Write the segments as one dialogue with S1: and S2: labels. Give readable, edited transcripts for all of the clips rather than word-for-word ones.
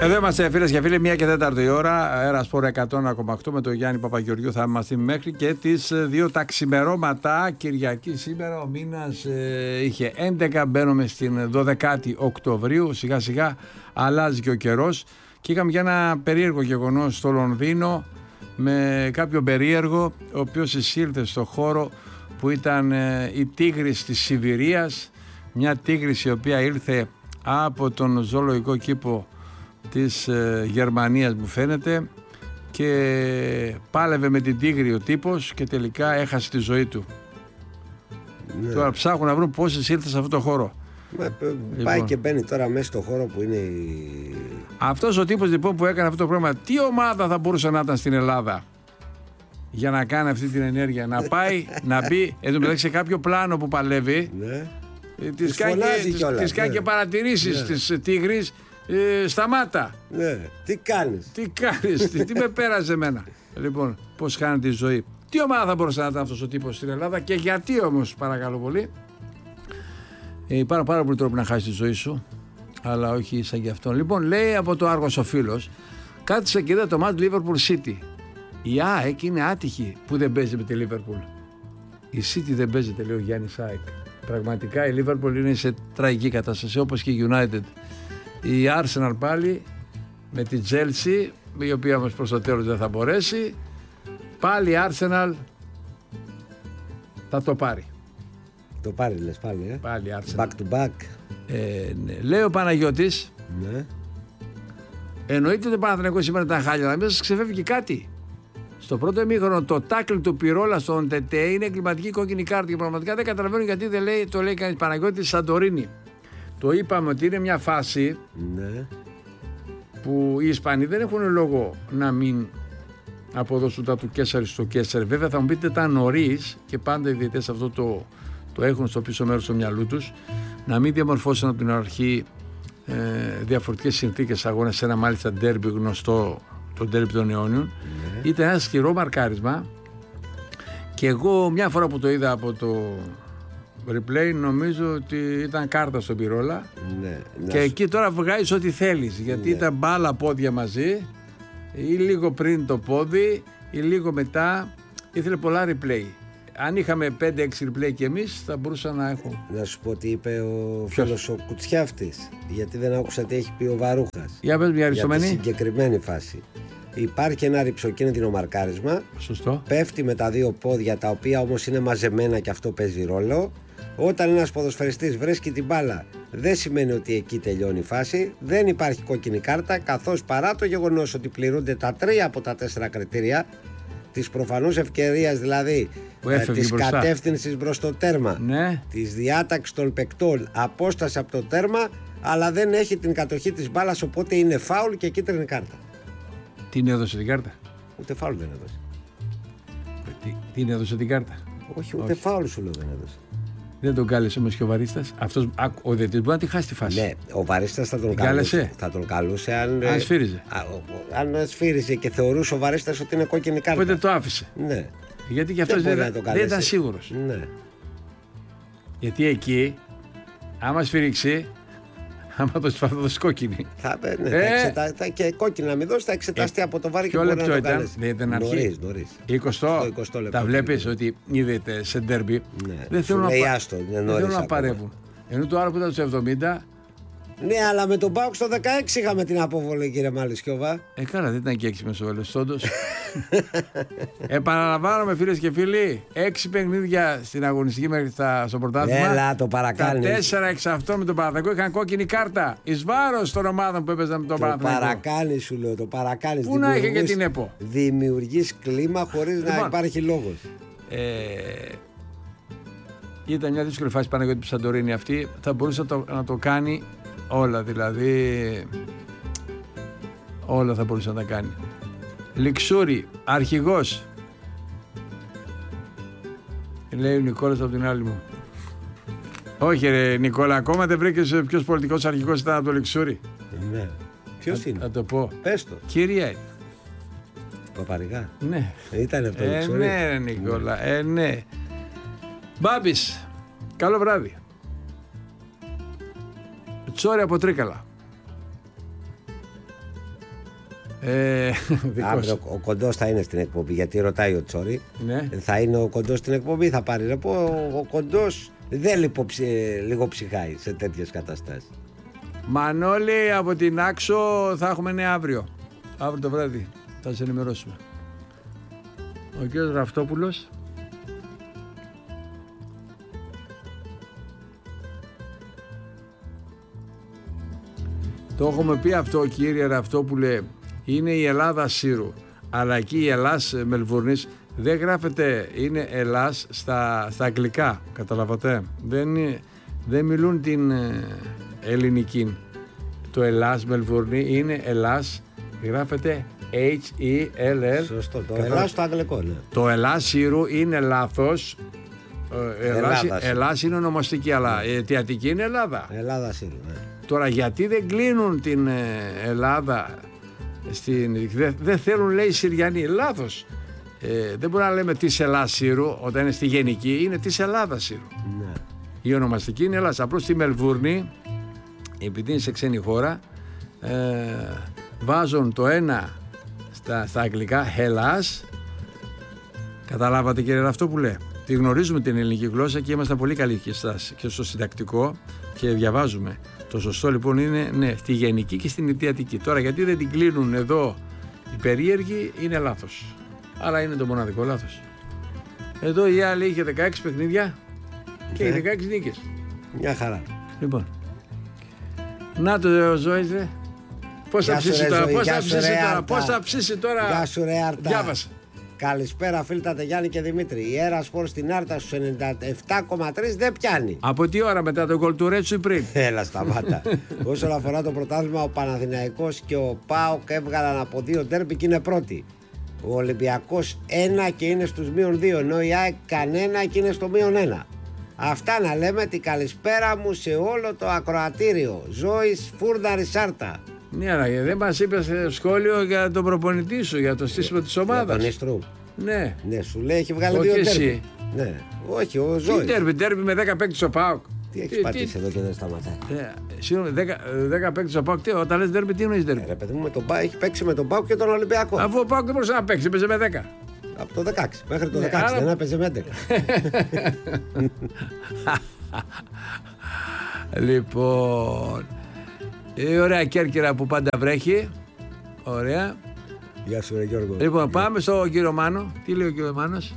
S1: Εδώ είμαστε φίλες και φίλοι, 1 και 4 η ώρα. Αέρα Σπορ 101,8 με τον Γιάννη Παπαγεωργιού. Θα είμαστε μέχρι και τις 2 τα ξημερώματα. Κυριακή σήμερα ο μήνας είχε 11. Μπαίνουμε στην 12η Οκτωβρίου. Σιγά σιγά αλλάζει και ο καιρός. Και είχαμε και ένα περίεργο γεγονός στο Λονδίνο με κάποιον περίεργο, ο οποίος εισήλθε στο χώρο που ήταν η τίγρης της Σιβηρίας. Μια τίγρης η οποία ήρθε από τον ζωολογικό κήπο της Γερμανίας μου φαίνεται και πάλευε με την τίγρη ο τύπος και τελικά έχασε τη ζωή του. Ναι. Τώρα ψάχνουν να βρουν πώς εισήλθε σε αυτό το χώρο.
S2: Πάει και μπαίνει τώρα μέσα στο χώρο που είναι
S1: αυτός ο τύπος λοιπόν που έκανε αυτό το πρόβλημα, τι ομάδα θα μπορούσε να ήταν στην Ελλάδα για να κάνει αυτή την ενέργεια, να πάει να μπει εδώ μεταξύ σε κάποιο πλάνο που παλεύει, ναι. Τις κάνει και παρατηρήσεις της τίγρης. Σταμάτα.
S2: Ναι. Τι κάνεις.
S1: Τι με πέρασε εμένα. Λοιπόν, πώς χάνει τη ζωή. Τι ομάδα θα μπορούσε να ήταν αυτός ο τύπος στην Ελλάδα και γιατί όμως, παρακαλώ πολύ. Υπάρχουν πάρα πολλοί τρόποι να χάσει τη ζωή σου, αλλά όχι σαν γι' αυτό. Λοιπόν, λέει από το Άργος ο φίλος, κάθισε και είδα το μάτς Liverpool City. Η ΑΕΚ είναι άτυχη που δεν παίζει με τη Liverpool. Η City δεν παίζεται, λέει ο Γιάννης ΑΕΚ. Πραγματικά η Liverpool είναι σε τραγική κατάσταση, όπως και η United. Η Arsenal πάλι με τη Chelsea, η οποία όμως προς το τέλος δεν θα μπορέσει. Πάλι η Arsenal θα το πάρει.
S2: Το πάρει λες πάλι,
S1: Πάλι Arsenal.
S2: Back to back.
S1: Ναι. Λέει ο Παναγιώτης,
S2: ναι.
S1: Εννοείται ότι το Παναθηναϊκό σήμερα ήταν χάλια, αλλά μέσα σας ξεφεύγει κάτι. Στο πρώτο ημίχρονο το τάκλ του Πυρόλα στον ΤΤ είναι εγκληματική κόκκινη κάρτα και πραγματικά δεν καταλαβαίνω γιατί δεν λέει, το λέει κανείς. Παναγιώτη Σαντορίνη. Το είπαμε ότι είναι μια φάση, ναι, που οι Ισπανοί δεν έχουν λόγο να μην αποδώσουν τα του Κέσσαρη στο Κέσσαρη. Βέβαια θα μου πείτε ήταν νωρίς και πάντα οι διαιτητές αυτό το έχουν στο πίσω μέρος του μυαλού τους, να μην διαμορφώσουν από την αρχή διαφορετικές συνθήκες αγώνες σε ένα μάλιστα ντέρμπι γνωστό, το ντέρμπι των αιώνιων. Ναι. Ήταν ένα σκληρό μαρκάρισμα και εγώ μια φορά που το είδα από το replay νομίζω ότι ήταν κάρτα στον Πυρόλα, ναι, και εκεί τώρα βγάζεις ό,τι θέλεις, γιατί ναι, ήταν μπάλα πόδια μαζί ή λίγο πριν το πόδι ή λίγο μετά, ήθελε πολλά replay. Αν είχαμε 5-6 replay και εμείς θα μπορούσα να έχω.
S2: Να σου πω τι είπε ο φίλος ο Κουτσιάφτης, γιατί δεν άκουσα τι έχει πει ο Βαρούχας.
S1: Για πες μια αριστομένη.
S2: Για τη συγκεκριμένη φάση. Υπάρχει ένα ρυψοκίνητο μαρκάρισμα.
S1: Σωστό.
S2: Πέφτει με τα δύο πόδια, τα οποία όμως είναι μαζεμένα και αυτό παίζει ρόλο. Όταν ένας ποδοσφαιριστής βρίσκει την μπάλα, δεν σημαίνει ότι εκεί τελειώνει η φάση. Δεν υπάρχει κόκκινη κάρτα, καθώς παρά το γεγονός ότι πληρούνται τα 3 από τα 4 κριτήρια της προφανούς ευκαιρίας, δηλαδή της κατεύθυνσης προς το τέρμα, ναι, της διάταξης των παικτών, απόσταση από το τέρμα, αλλά δεν έχει την κατοχή της μπάλας, οπότε είναι φάουλ και κίτρινη κάρτα.
S1: Την έδωσε την κάρτα?
S2: Ούτε φάουλ δεν έδωσε.
S1: Την έδωσε την κάρτα?
S2: Όχι, ούτε φάουλ σου λέω δεν έδωσε.
S1: Δεν τον κάλεσε όμως και ο Βαρίστας. Αυτός, ο διαιτητής μπορεί να τη χάσει τη φάση.
S2: Ναι, ο Βαρίστας θα τον καλούσε αν
S1: σφύριζε.
S2: Αν σφύριζε και θεωρούσε ο Βαρίστας ότι είναι κόκκινη κάρτα.
S1: Οπότε το άφησε.
S2: Ναι.
S1: Γιατί και αυτός δεν ήταν σίγουρος.
S2: Ναι.
S1: Γιατί εκεί, άμα σφύριξει, άμα το θα δώσει κόκκινη.
S2: Και κόκκινη να μην δώσει, θα εξεταστεί από το βάρη και μπορεί να το καλέσει.
S1: Δεν ήταν αρχή.
S2: Νωρίς.
S1: 20 λεπτό. Τα βλέπεις ότι είδετε σε ντέρμπι. Δεν θέλουν να παρεύουν. Ενώ το άλλο που ήταν στο 70.
S2: Ναι, αλλά με τον ΠΑΟΚ στο 16 είχαμε την απόβολη, κύριε Μαλισιώβα.
S1: Καλά, δεν ήταν και 6 μεσοβέλες, όντως. Επαναλαμβάνομαι, φίλες και φίλοι, 6 παιχνίδια στην αγωνιστική μέχρι στο πρωτάθλημα.
S2: Έλα, το παρακάνεις.
S1: Τα 4 εξ αυτών με τον Παναθηναϊκό είχαν κόκκινη κάρτα. Εις βάρος των ομάδων που έπαιζαν με τον Παναθηναϊκό.
S2: Το παρακάνεις, σου λέω, το παρακάνεις.
S1: Πού να είχε και την ΕΠΟ.
S2: Δημιουργείς κλίμα χωρίς να υπάρχει λόγος.
S1: Ήταν μια δύσκολη φάση Παναγιώτη του Σαντορίνη αυτή. Θα μπορούσε να το κάνει όλα, δηλαδή όλα θα μπορούσε να τα κάνει. Λιξούρι, αρχηγός, λέει ο Νικόλας από την άλλη μου. Όχι ρε Νικόλα, ακόμα δεν βρήκες ποιος πολιτικός αρχηγός ήταν από το Λιξούρι?
S2: Ναι. Ποιος είναι?
S1: Θα το πω.
S2: Πες το.
S1: Κύριε
S2: Παπαρηγά.
S1: Ναι.
S2: Ήταν από το Λιξούρι.
S1: Ναι ρε Νικόλα, ναι. Μπάμπης, καλό βράδυ. Τσόρι από Τρίκαλα.
S2: Αύριο ο Κοντός θα είναι στην εκπομπή, γιατί ρωτάει ο Τσόρι.
S1: Ναι.
S2: Θα είναι ο Κοντός στην εκπομπή, θα πάρει ρεπό. Ο Κοντός δεν λίγο ψυχάει σε τέτοιες καταστάσεις.
S1: Μανώλη, από την Άξο θα έχουμε νέα αύριο. Αύριο το βράδυ θα σε ενημερώσουμε. Ο κ. Ραφτόπουλος. Το έχουμε πει αυτό, κύριε Ραφτόπουλε, είναι η Ελλάδα Σύρου, αλλά εκεί η Ελλάς Μελβούρνης δεν γράφεται, είναι Ελλάς στα αγγλικά, καταλαβατε. Δεν μιλούν την ελληνική. Το Ελλάς Μελβούρνη είναι Ελλάς, γράφεται H-E-L-L.
S2: Σωστό, το Ελλάς στο αγγλικό, ναι.
S1: Το Ελλάς Σύρου είναι λάθος. Ελλάς είναι ονομαστική, αλλά η αιτιατική είναι Ελλάδα.
S2: Ελλάδα Σύρου, ναι.
S1: Τώρα γιατί δεν κλείνουν την Ελλάδα, δεν θέλουν, λέει, Συριανοί. Λάθος. Δεν μπορούμε να λέμε της Ελλάς Σύρου όταν είναι στη γενική, είναι της Ελλάδας Σύρου.
S2: Ναι.
S1: Η ονομαστική είναι Ελλάδα. Απλώς στη Μελβούρνη, επειδή είναι σε ξένη χώρα, βάζουν το ένα στα αγγλικά, Hellas. Καταλάβατε, κύριε Ραφτόπουλε? Τη γνωρίζουμε την ελληνική γλώσσα και είμαστε πολύ καλοί και στο συντακτικό και διαβάζουμε. Το σωστό λοιπόν είναι, ναι, στη γενική και στην αιτιατική. Τώρα γιατί δεν την κλείνουν εδώ οι περίεργοι, είναι λάθος. Αλλά είναι το μοναδικό λάθος. Εδώ η άλλη είχε 16 παιχνίδια και οι 16 νίκες.
S2: Μια χαρά.
S1: Λοιπόν. Να το Ζώης, ρε. Πώς θα ψήσει τώρα.
S2: Γεια σου ρε Άρτα.
S1: Διάβασε.
S2: Καλησπέρα φίλτατε Γιάννη και Δημήτρη. Η Έρα Σπορ στην Άρτα στους 97,3 δεν πιάνει.
S1: Από τι ώρα μετά το γκολ του Ρέτσου ή πριν?
S2: Έλα σταμάτα. Όσον αφορά το πρωτάθλημα, ο Παναθηναϊκός και ο ΠΑΟΚ έβγαλαν από 2 ντέρμπι και είναι πρώτοι. Ο Ολυμπιακός 1 και είναι στους -2, ενώ η ΑΕΚ κανένα και είναι στο -1. Αυτά να λέμε, την καλησπέρα μου σε όλο το ακροατήριο. Ζώης Φούρναρης Άρτα.
S1: Ναι, αλλά δεν μας είπες σχόλιο για τον προπονητή σου, για το στήσιμο της ομάδας.
S2: Για τον Ίστρου.
S1: Ναι.
S2: Ναι, σου λέει έχει βγάλει 2 ντέρμπι. Ναι, όχι ο Ζώης.
S1: Τι ντέρμπι με 10 παίκτες ο ΠΑΟΚ.
S2: Τι έχεις πατήσει εδώ και δεν σταματάει.
S1: Συγγνώμη, 10 παίκτες ο ΠΑΟΚ. Όταν λες ντέρμπι, τι εννοείς ντέρμπι?
S2: Ρε παιδί μου, έχει παίξει με τον ΠΑΟΚ και τον Ολυμπιακό.
S1: Αφού ο ΠΑΟΚ δεν μπορούσε να παίξει, παίζει με 10.
S2: Από το 16 μέχρι το 16, δεν έπαιζε με 11.
S1: Λοιπόν, η ωραία Κέρκυρα που πάντα βρέχει. Ωραία.
S2: Γεια σου ρε Γιώργο.
S1: Λοιπόν, πάμε στο κύριο Μάνο. Τι λέει ο κύριο Μάνος?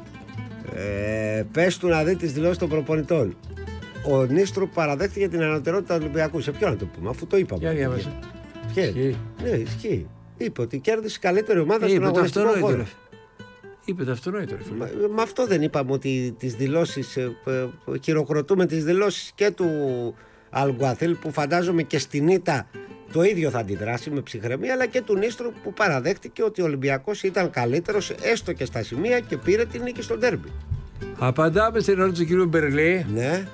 S2: Πες του να δει τις δηλώσεις των προπονητών. Ο Νίστρου παραδέχτηκε την ανωτερότητα του Ολυμπιακού. Σε ποιον να το πούμε, αφού το είπαμε.
S1: Για διάβασε.
S2: Ναι, ισχύει. Είπε ότι κέρδισε καλύτερη ομάδα στον αγωνιστικό χώρο.
S1: Είπε το αυτονόητο.
S2: Με αυτό δεν είπαμε ότι τις δηλώσεις, χειροκροτούμε τις δηλώσεις και του Αλγκουαθίλ που φαντάζομαι και στην ήττα το ίδιο θα αντιδράσει με ψυχραιμία, αλλά και του Νίστρου που παραδέχτηκε ότι ο Ολυμπιακός ήταν καλύτερος έστω και στα σημεία και πήρε την νίκη στο ντέρμπι.
S1: Απαντάμε στην ερώτηση του κυρίου Μπερλή.
S2: Ναι.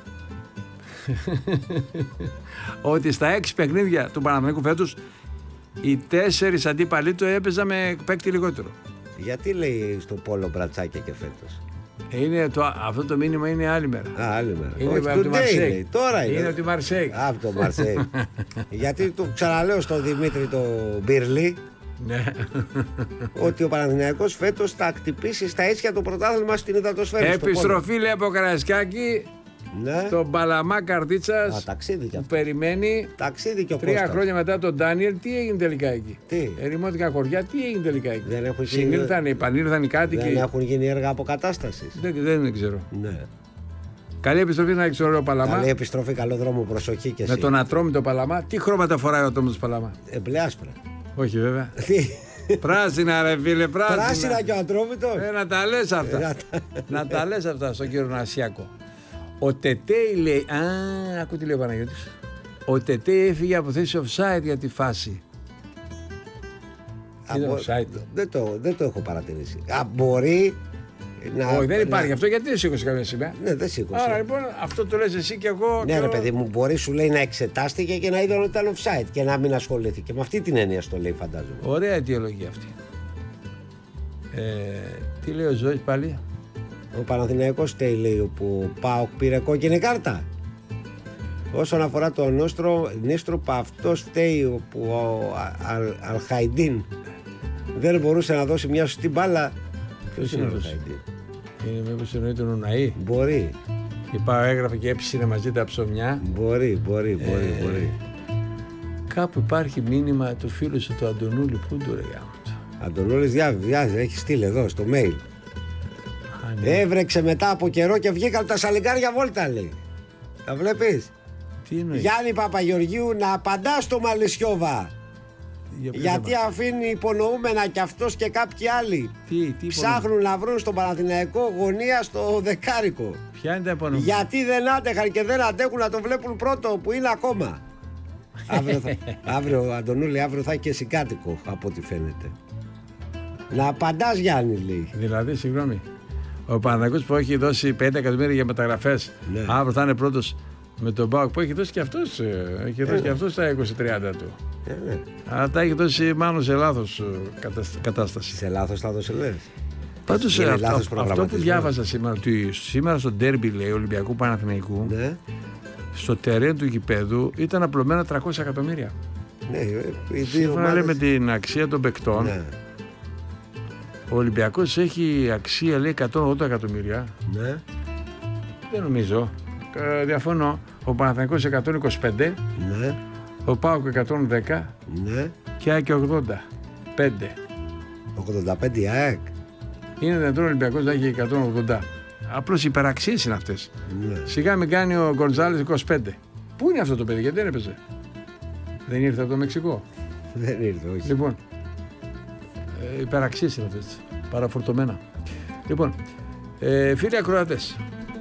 S1: Ότι στα 6 παιχνίδια του Παναθηναϊκού φέτος οι 4 αντίπαλοι του έπαιζαν με παίκτη λιγότερο.
S2: Γιατί λέει στο Πόλο μπρατσάκια και φέτος?
S1: Αυτό το μήνυμα είναι άλλη μέρα.
S2: Άλλη μέρα.
S1: Είναι από τη Μαρσέη.
S2: Τώρα
S1: είναι από τη Μαρσέη.
S2: Από το Μαρσέη. Γιατί του ξαναλέω στον Δημήτρη το Μπίρλι ότι ο Παναθηναϊκός φέτος θα χτυπήσει στα ίσια το πρωτάθλημα στην υδατοσφαίρα.
S1: Επιστροφή λέει από Καραϊσκάκη.
S2: Ναι.
S1: Τον Παλαμά Καρδίτσας που περιμένει.
S2: Ταξίδι και ο
S1: 3 χρόνια μετά τον Ντάνιελ. Τι έγινε τελικά εκεί? Ερημώθηκαν χωριά, τι έγινε τελικά εκεί? Συνήλθαν, επανήλθαν οι κάτοικοι.
S2: Δεν έχουν γίνει έργα αποκατάστασης?
S1: Δεν ξέρω.
S2: Ναι.
S1: Καλή επιστροφή να έχει ο Παλαμά.
S2: Καλή επιστροφή, καλό δρόμο, προσοχή και εσύ.
S1: Με τον Ατρόμητο Παλαμά. Τι χρώματα φοράει ο Ατρόμητος Παλαμά?
S2: Μπλε άσπρα.
S1: Όχι βέβαια. Πράσινα ρε φίλε, πράσινα.
S2: Πράσινα και ο Ατρόμητος.
S1: Να τα λες αυτά. Να τα λες αυτά στον κύριο Νασιάκο. Ο Τετέι λέει, άκου τι λέει ο Παναγιώτης. Ο Τετέι έφυγε από θέση offside για τη φάση.
S2: Δεν το έχω παρατηρήσει. Μπορεί να...
S1: Όχι, δεν υπάρχει αυτό. Γιατί δεν σήκωσε καμία σημαία?
S2: Ναι, δεν σήκωσε.
S1: Άρα λοιπόν αυτό το λες εσύ και εγώ.
S2: Ναι, ρε παιδί μου, μπορεί σου λέει να εξετάστηκε και να είδε ότι ήταν offside και να μην ασχολήθηκε. Με αυτή την έννοια στο λέει, φαντάζομαι.
S1: Ωραία αιτιολογία αυτή. Τι λέει ο Ζώης πάλι?
S2: Ο Παναθηναϊκός λέει που ο ΠΑΟΚ πήρε κόκκινη κάρτα. Όσον αφορά τον Νίστροπ, αυτό φταίει που ο Αλχαϊντίν δεν μπορούσε να δώσει μια σωστή μπάλα. Ποιος είναι ο Αλχαϊντίν?
S1: Είναι μήπως εννοεί τον Ουναή?
S2: Μπορεί.
S1: Έγραφε και έψινε μαζί τα ψωμιά.
S2: Μπορεί.
S1: Κάπου υπάρχει μήνυμα του φίλου σου του Αντωνούλη. Πού του ρε γάμο του?
S2: Αντωνούλης διάβει, έχει στείλει εδώ στο mail. Έβρεξε μετά από καιρό και βγήκαν τα σαλιγκάρια βόλτα, λέει. Τα βλέπεις?
S1: Τι εννοεί?
S2: Γιάννη Παπαγεωργίου, να απαντά στο Μαλισιόβα. Γιατί αφήνει υπονοούμενα κι αυτός και κάποιοι άλλοι.
S1: Τι
S2: ψάχνουν να βρουν στον Παναθηναϊκό γωνία στο δεκάρικο.
S1: Ποια είναι τα υπονοούμενα?
S2: Γιατί δεν άντεχαν και δεν αντέχουν να τον βλέπουν πρώτο που είναι ακόμα. Αύριο, Αντωνούλη, αύριο θα έχει και συγκάτοικο από ό,τι φαίνεται. Να απαντάς, Γιάννη, λέει.
S1: Δηλαδή, συγγνώμη, ο Παναθηναϊκός που έχει δώσει 50 εκατομμύρια για μεταγραφές,
S2: ναι,
S1: αύριο θα είναι πρώτος με τον ΠΑΟΚ που έχει δώσει και αυτός, και αυτός τα 20-30 του.
S2: Ναι.
S1: Αλλά τα έχει δώσει μάλλον σε λάθος κατάσταση.
S2: Σε λάθος θα δώσει, λες?
S1: Πάντως αυτό που διάβασα σήμερα, ότι σήμερα στο ντέρμπι, λέει, Ολυμπιακού Παναθηναϊκού,
S2: ναι,
S1: στο τερέν του γηπέδου ήταν απλωμένα 300 εκατομμύρια.
S2: Ναι,
S1: σύμφωνα λέει με την αξία των παικτών,
S2: ναι,
S1: ο Ολυμπιακός έχει αξία, λέει, 180 εκατομμύρια.
S2: Ναι.
S1: Δεν νομίζω. Διαφωνώ. Ο Παναθηναϊκός 125,
S2: ναι,
S1: ο ΠΑΟΚ 110,
S2: ναι,
S1: και ΑΕΚ 85.
S2: 85 ΑΕΚ.
S1: Είναι δυνατόν ο Ολυμπιακός να έχει 180. Απλώς οι υπεραξίες είναι αυτές.
S2: Ναι.
S1: Σιγά μην κάνει ο Γκοντζάλες 25. Πού είναι αυτό το παιδί, γιατί δεν έπαιζε? Δεν ήρθε από το Μεξικό?
S2: Δεν ήρθε, όχι.
S1: Λοιπόν, υπεραξίες είναι αυτές. Παραφορτωμένα. Λοιπόν, φίλοι ακροατές,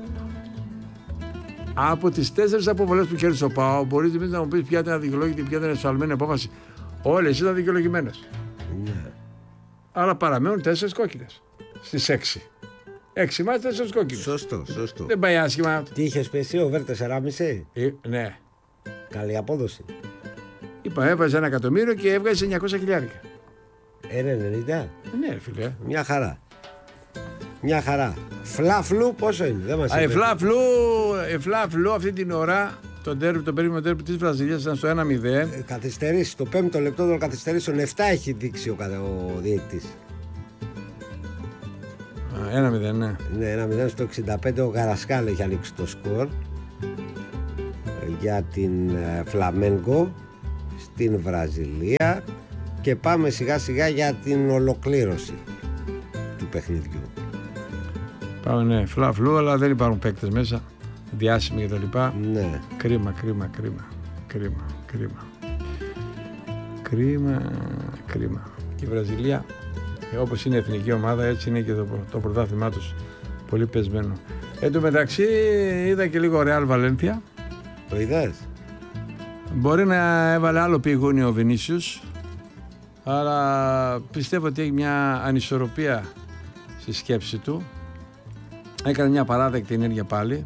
S1: από τις 4 αποβολές που κέρδισε ο ΠΑΟ, μπορείς να μου πεις ποια ήταν αδικαιολόγητη, ποια ήταν εσφαλμένη απόφαση? Όλες ήταν δικαιολογημένες.
S2: Ναι.
S1: Αλλά παραμένουν 4 κόκκινες στις 6. 6 μάτς, 4 κόκκινες.
S2: Σωστό.
S1: Δεν πάει άσχημα.
S2: Τι είχες πει εσύ, ο Βέρ 4,5?
S1: Ναι.
S2: Καλή απόδοση.
S1: Είπα, έβαζε 1 εκατομμύριο και έβγαζε 900 χιλιάρικα.
S2: 1,90.
S1: Ναι, φίλε.
S2: Μια χαρά. Φλαφλού πόσο είναι? Δεν μας είπε.
S1: Φλαφλού αυτή την ώρα, το περίμενο τέρπι της Βραζιλίας ήταν στο 1-0.
S2: Καθυστερήσει, το 5ο λεπτό των καθυστερήσεων 7 έχει δείξει ο διαιτητής.
S1: 1-0, ναι.
S2: Ναι, 1-0 στο 65 ο Γαρασκάλ έχει ανοίξει το σκορ για την Φλαμέγκο στην Βραζιλία και πάμε σιγά σιγά για την ολοκλήρωση του παιχνιδιού.
S1: Πάμε, ναι, φλαφλού, αλλά δεν υπάρχουν παίκτες μέσα, διάσημοι και τα λοιπά.
S2: Ναι.
S1: Κρίμα. Και η Βραζιλία, όπως είναι η εθνική ομάδα, έτσι είναι και το πρωτάθλημά τους, πολύ πεσμένο. Εν τω μεταξύ είδα και λίγο Ρεάλ Βαλένθια.
S2: Το είδες?
S1: Μπορεί να έβαλε άλλο πηγούνι ο Βινίσιους, αλλά πιστεύω ότι έχει μια ανισορροπία στη σκέψη του. Έκανε μια παράδεκτη ενέργεια πάλι.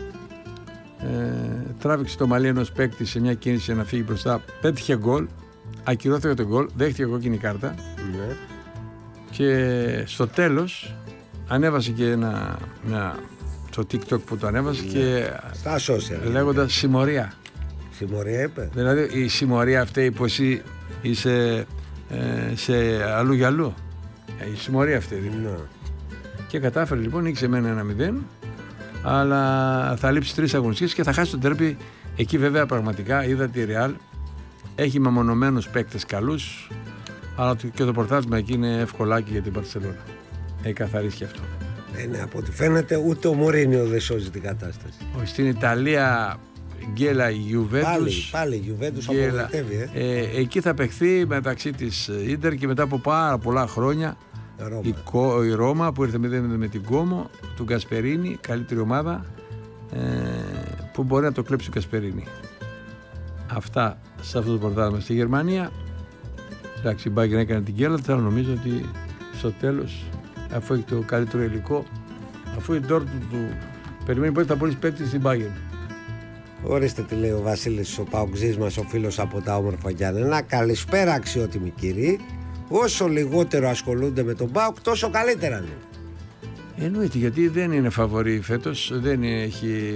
S1: Τράβηξε το μαλλί ενός παίκτη σε μια κίνηση να φύγει μπροστά. Πέτυχε γκολ. Ακυρώθηκε το γκολ. Δέχτηκε κόκκινη κάρτα.
S2: Ναι.
S1: Και στο τέλος ανέβασε και το TikTok που το ανέβασε, ναι, και
S2: στα social,
S1: λέγοντας συμμορία.
S2: Συμμορία είπε.
S1: Δηλαδή η συμμορία αυτή που εσύ είσαι σε αλλού για αλλού. Η συμμορία αυτή.
S2: Ναι.
S1: Και κατάφερε λοιπόν, νίκησε με 1-0, αλλά θα λείψει 3 αγωνιστικές και θα χάσει το τέρπι. Εκεί βέβαια πραγματικά είδα τη Real έχει μεμονωμένους παίκτες καλούς, αλλά και το πρωτάθλημα εκεί είναι ευκολάκι για την Μπαρσελόνα. Έχει καθαρίσει και αυτό.
S2: Ναι, από ό,τι φαίνεται ούτε ο Μουρίνιο δεν σώζει την κατάσταση.
S1: Στην Ιταλία γκέλα η Γιουβέντους.
S2: Πάλι η Γιουβέντους απογοητεύει.
S1: Εκεί θα παιχθεί μεταξύ της Ίντερ και μετά από πάρα πολλά χρόνια η Ρώμα που ήρθε με την Κόμο του Γκασπερίνι, καλύτερη ομάδα που μπορεί να το κλέψει ο Γκασπερίνι. Αυτά σε αυτό το πρωτάθλημα στη Γερμανία. Εντάξει, η Bayern έκανε την γκέλα, θέλω νομίζω ότι στο τέλος, αφού έχει το καλύτερο υλικό, αφού η Dortmund του περιμένει πότε θα μπορείς παίξει στην Bayern.
S2: Ορίστε τι λέει ο Βασίλης ο Παοξής μας, ο φίλος από τα όμορφα Γιάννενα. Καλησπέρα αξιότιμοι κύριοι. Όσο λιγότερο ασχολούνται με τον ΠΑΟΚ, τόσο καλύτερα είναι.
S1: Εννοείται, γιατί δεν είναι φαβορί φέτος, δεν έχει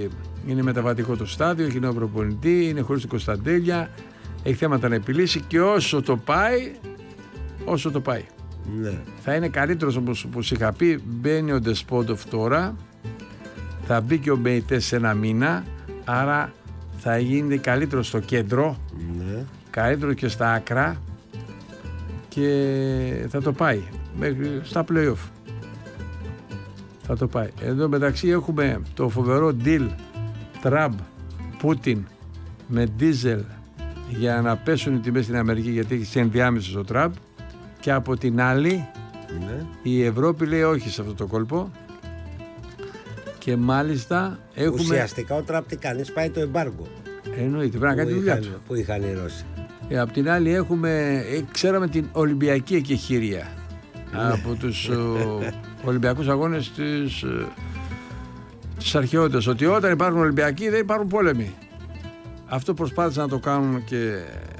S1: Είναι μεταβατικό το στάδιο, έχει νέο προπονητή, είναι χωρίς τον Κωνσταντέλια, έχει θέματα να επιλύσει και όσο το πάει.
S2: Ναι.
S1: Θα είναι καλύτερος, όπως είχα πει. Μπαίνει ο Ντεσπότοφ τώρα, θα μπει και ο Μπεϊτές σε ένα μήνα, άρα θα γίνει καλύτερο στο κέντρο,
S2: Ναι.
S1: καλύτερο και στα άκρα και θα το πάει μέχρι στα play-off. Θα το πάει. Εδώ μεταξύ έχουμε το φοβερό deal Τραμπ Πούτιν με ντίζελ για να πέσουν οι τιμές στην Αμερική, γιατί έχει ενδιάμεσο ο Τραμπ, και από την άλλη
S2: Ναι.
S1: η Ευρώπη λέει όχι σε αυτό το κόλπο και μάλιστα έχουμε...
S2: Ουσιαστικά ο Τραμπ τι κάνει, πάει το εμπάργκο
S1: Εννοείται, πρέπει να κάνει τη δουλειά του.
S2: που είχαν οι Ρώσοι.
S1: Απ' την άλλη ξέραμε την Ολυμπιακή εκεχηρία από τους Ολυμπιακούς αγώνες της αρχαιότητας, ότι όταν υπάρχουν Ολυμπιακοί δεν υπάρχουν πόλεμοι. Αυτό προσπάθησαν να το κάνουν και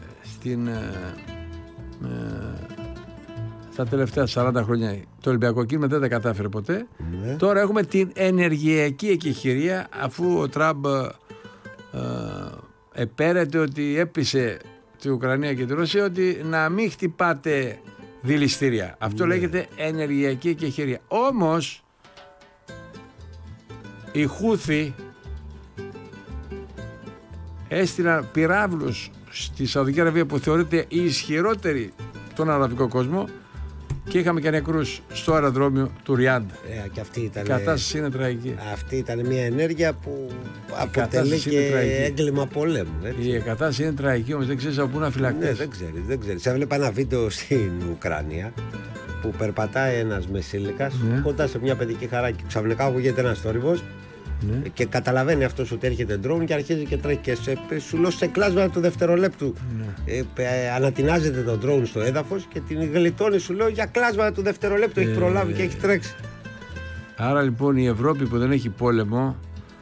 S1: στα τελευταία 40 χρόνια το Ολυμπιακό κίνημα, δεν τα κατάφερε ποτέ.
S2: Ναι.
S1: Τώρα έχουμε την ενεργειακή εκεχηρία, αφού ο Τραμπ επέρεται ότι έπεισε την Ουκρανία και τη Ρωσία ότι να μην χτυπάτε δηληστήρια. Αυτό λέγεται ενεργειακή εκεχηρία. Όμως οι Χούθοι έστειλαν πυράβλους στη Σαουδική Αραβία, που θεωρείται η ισχυρότερη στον αραβικό κόσμο, και είχαμε και νεκρούς στο αεροδρόμιο του Ριάντ.
S2: Και αυτή ήταν,
S1: Η κατάσταση είναι τραγική.
S2: Αυτή ήταν μια ενέργεια που αποτελεί και έγκλημα πολέμου. Έτσι.
S1: Η κατάσταση είναι τραγική, όμως δεν ξέρεις από πού να φυλακτείς.
S2: Ναι, δεν ξέρεις. Έβλεπα ένα βίντεο στην Ουκρανία που περπατάει ένας μεσήλικας κοντά σε μια παιδική χαρά και ξαφνικά ακούγεται ένας θόρυβος. Ναι. Και καταλαβαίνει αυτός ότι έρχεται ντρόουν και αρχίζει και τρέχει και σου λέω σε κλάσμα του δευτερολέπτου. Ανατινάζεται το ντρόουν στο έδαφος και την γλιτώνει, σου λέω, για κλάσμα του δευτερολέπτου. Έχει προλάβει και έχει τρέξει.
S1: Άρα λοιπόν η Ευρώπη που δεν έχει πόλεμο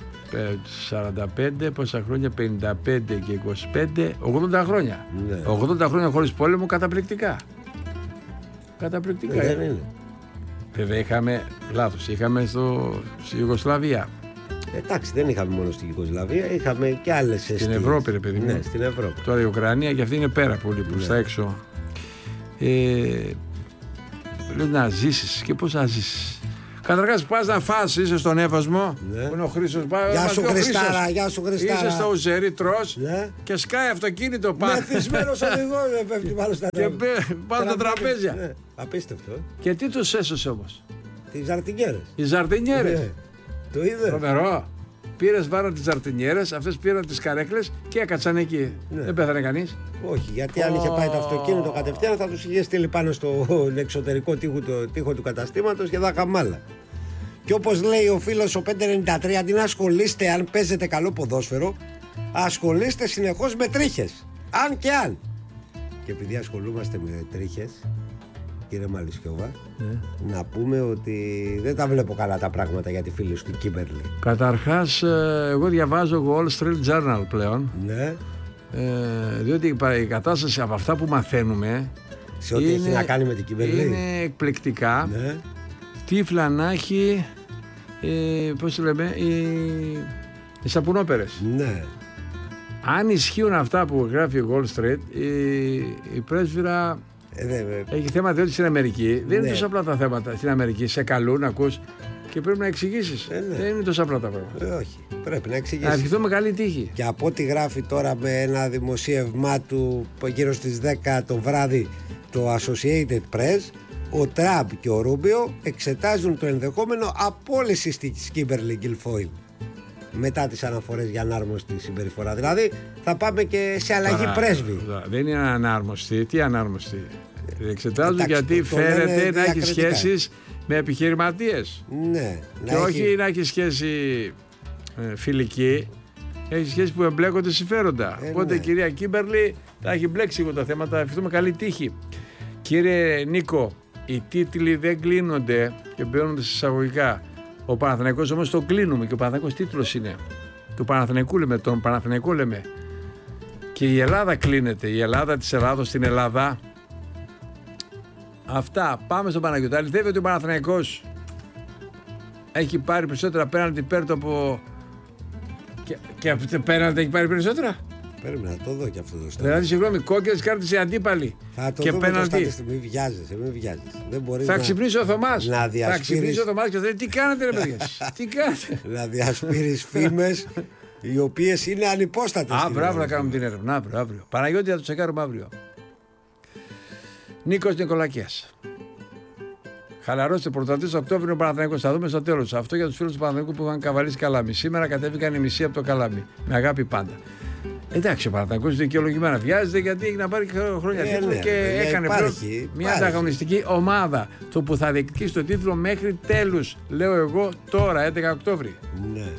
S1: 45, πόσα χρόνια, 55 και 25, 80 χρόνια. Ναι. 80 χρόνια χωρίς πόλεμο, καταπληκτικά. Καταπληκτικά.
S2: Δεν είναι.
S1: Βέβαια είχαμε στη Ιουγκοσλαβία.
S2: Εντάξει, δεν είχαμε μόνο στην Ιουγκοσλαβία, είχαμε και άλλες αιστείες.
S1: Στην Ευρώπη, ρε παιδί μου.
S2: Ναι, στην Ευρώπη.
S1: Τώρα η Ουκρανία και αυτή είναι πέρα πολύ προς τα έξω. Λες να ζήσεις, και πώς να ζήσεις. Καταρχάς πας να φας, είσαι στον Εύασμο, που είναι ο Χρήστος.
S2: Γεια σου Χριστάρα, γεια σου Χριστάρα.
S1: Είσαι στο Ουζερί, τρως και σκάει αυτοκίνητο πάνω.
S2: Μεθυσμένος οδηγός, πέφτει πάνω στα
S1: τραπέζια.
S2: Ναι, απίστευτο.
S1: Και τι τους έσωσε όμως?
S2: Τις ζαρτινιέρες.
S1: Οι ζαρτινιέρες.
S2: Ναι. Το είδε.
S1: Τρομερό. Πήρες, βάραν τις ζαρτινιέρες, αυτές πήραν τις καρέκλες και έκατσαν εκεί. Ναι. Δεν πέθανε κανείς.
S2: Όχι, γιατί αν είχε πάει το αυτοκίνητο κατευθείαν θα τους είχε στείλει πάνω στο εξωτερικό τοίχο του καταστήματος και θα καμάλα. Και όπως λέει ο φίλος ο 593, αντί να ασχολείστε αν παίζετε καλό ποδόσφαιρο, ασχολείστε συνεχώς με τρίχες. Αν και αν. Και επειδή ασχολούμαστε με τρίχες, κύριε Μαλισιώβα, να πούμε ότι δεν τα βλέπω καλά τα πράγματα για τη φίλη του Κίμπερλι.
S1: Καταρχάς, εγώ διαβάζω Wall Street Journal πλέον.
S2: Ναι.
S1: Διότι η κατάσταση από αυτά που μαθαίνουμε
S2: σε ό,τι έχει να κάνει με την Κίμπερλι
S1: είναι εκπληκτικά.
S2: Ναι.
S1: Τύφλα να έχει, πώς το λέμε, οι σαπουνόπερες.
S2: Ναι.
S1: Αν ισχύουν αυτά που γράφει η Wall Street, η πρέσβυρα έχει θέμα, διότι στην Αμερική δεν είναι τόσο απλά τα θέματα. Στην Αμερική σε καλούν, ακούς και πρέπει να εξηγήσεις. Δεν είναι τόσο απλά τα πράγματα.
S2: Όχι, πρέπει να εξηγήσεις.
S1: Να ευχηθούμε καλή τύχη.
S2: Και από ό,τι γράφει τώρα με ένα δημοσίευμά του γύρω στις 10 το βράδυ το Associated Press, ο Τραμπ και ο Ρούμπιο εξετάζουν το ενδεχόμενο απόλυσης της Κίμπερλι Γκιλφόιλ μετά τις αναφορές για ανάρμοστη συμπεριφορά. Δηλαδή θα πάμε και σε αλλαγή πρέσβη.
S1: Δεν είναι ανάρμοστη. Τι ανάρμοστη? Εξετάζουν γιατί φαίνεται να έχει σχέσεις με επιχειρηματίες.
S2: Ναι.
S1: Και όχι να έχει σχέση φιλική. Έχει σχέση που εμπλέκονται συμφέροντα. Οπότε κυρία Κίμπερλι θα έχει μπλέξει εγώ τα θέματα. Ευχηθούμε καλή τύχη. Κύριε Νίκο, οι τίτλοι δεν κλείνονται και μπαίνονται σε εισαγωγικά. Ο Παναθηναϊκός όμως το κλείνουμε και ο Παναθηναϊκός τίτλος είναι. Του Παναθηναϊκού λέμε, τον Παναθηναϊκό λέμε. Και η Ελλάδα κλείνεται. Η Ελλάδα της Ελλάδος στην Ελλάδα. Αυτά. Πάμε στον Παναγιώτα. Αληθεύει ότι ο Παναθηναϊκός έχει πάρει περισσότερα πέναλτι πέρτο από Και πέναλτι έχει πάρει περισσότερα.
S2: Πρέπει να το δω και αυτό το στάδιο.
S1: Δηλαδή, συγγνώμη, κόκκινες κάρτες οι αντίπαλοι.
S2: Θα το
S1: και
S2: δούμε
S1: πέναλτι.
S2: Μην βιάζεσαι, μην βιάζεσαι. Δεν μπορείς
S1: θα ξυπνήσει ο Θωμάς.
S2: Θα
S1: ξυπνήσει ο Θωμάς και θα λέει τι κάνετε, ρε παιδιά. Τι κάνετε.
S2: Να διασπείρεις φήμες οι οποίες είναι ανυπόστατες.
S1: Μπράβο, να κάνουμε την έρευνα. Αύριο. Παναγιώτη, θα το τσεκάρουμε αύριο. Νίκος Νικολακίας. Χαλαρώστε πρωταθλητής Οκτώβριο Παναθηναϊκός. Θα δούμε στο τέλος. Αυτό για τους φίλους του Παναθηναϊκού που είχαν καβαλήσει Καλάμι. Σήμερα κατέβηκαν οι μισοί από το Καλάμι. Με αγάπη πάντα. Εντάξει, ο Παναθηναϊκός δικαιολογημένα βιάζεται γιατί έχει να πάρει χρόνια τίτλο και έκανε μια ανταγωνιστική ομάδα. Το που θα διεκδικήσει το τίτλο μέχρι τέλους. Λέω εγώ τώρα, 11 Οκτώβρη.
S2: Ναι.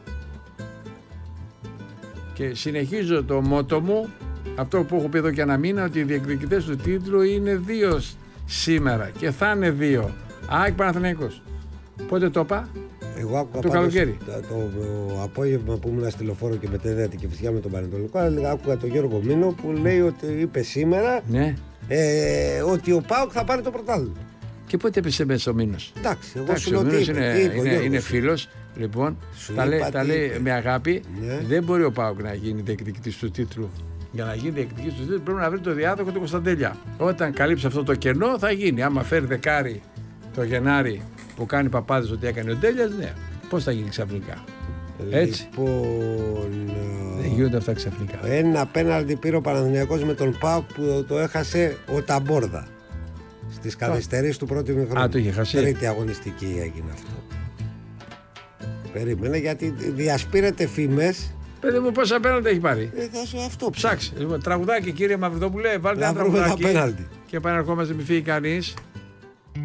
S1: Και συνεχίζω το μότο μου, αυτό που έχω πει εδώ και ένα μήνα, ότι οι διεκδικητές του τίτλου είναι 2 σήμερα και θα είναι 2. ΑΕΚ Παναθηναϊκός. Πότε το είπα?
S2: Εγώ άκουγα
S1: το καλοκαίρι.
S2: Το απόγευμα που ήμουν στη Λεωφόρο και μετέδεται και φυσικά με τον Πανετολικό, άκουγα τον Γιώργο Μήνο που λέει ότι είπε σήμερα ότι ο ΠΑΟΚ θα πάρει το πρωτάθλημα.
S1: Και πότε έπεσε μέσα ο Μήνος?
S2: Εντάξει, εγώ σου λέω ότι
S1: είναι φίλος. Λοιπόν, τα λέει με αγάπη. Ναι. Δεν μπορεί ο ΠΑΟΚ να γίνει διεκδικητής του τίτλου. Για να γίνει διεκδικητής του τίτλου πρέπει να βρει το διάδοχο του Κωνσταντέλια. Όταν καλύψει αυτό το κενό θα γίνει. Άμα φέρει δεκάρι το Γενάρη που κάνει παπάδες ότι έκανε ο Ντέλιας, ναι. Πώς θα γίνει ξαφνικά? Έτσι.
S2: Λοιπόν,
S1: δεν γίνονται αυτά ξαφνικά.
S2: Ένα πέναλτι πήρε ο Παναθηναϊκός με τον ΠΑΟΚ που το έχασε ο Ταμπόρδα στις καθυστερήσεις του πρώτου ημιχρόνου.
S1: Το είχε χάσει.
S2: Τρίτη αγωνιστική έγινε αυτό. Περίμενε γιατί διασπείρεται φήμες.
S1: Παιδί μου, πόσα πέναλτι έχει πάρει?
S2: Αυτό
S1: ψάξει. Λοιπόν, τραγουδάκι, κύριε Μαυριδόπουλε, βάλτε ένα τραγουδάκι. Και επαναρχόμαστε, μη φύγει κανείς.